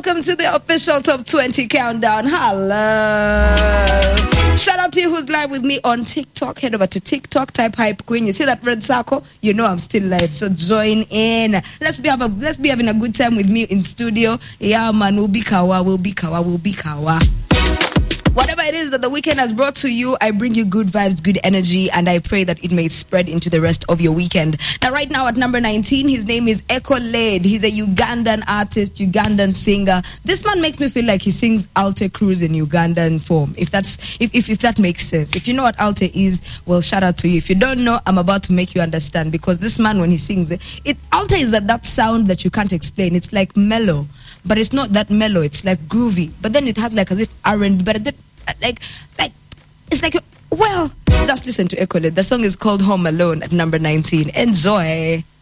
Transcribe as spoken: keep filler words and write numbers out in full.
welcome to the official Top twenty Countdown. Hello. Shout out to you who's live with me on TikTok. Head over to TikTok, type Hype Queen. You see that red circle? You know I'm still live, so join in. Let's be have a, let's be having a good time with me in studio. Yeah, man, we'll be kawa, we'll be kawa, we'll be kawa. Whatever it is that the weekend has brought to you, I bring you good vibes, good energy, and I pray that it may spread into the rest of your weekend. Now, right now at number nineteen, his name is Echo Lade. He's a Ugandan artist, Ugandan singer. This man makes me feel like he sings Alte Cruz in Ugandan form, if that's if, if, if that makes sense. If you know what Alte is, well, shout out to you. If you don't know, I'm about to make you understand, because this man, when he sings it, it Alte is that, that sound that you can't explain. It's like mellow, but it's not that mellow. It's like groovy, but then it has like as if R and B, but the, like like it's like, well, just listen to Echo Lade. The song is called Home Alone at number nineteen. Enjoy.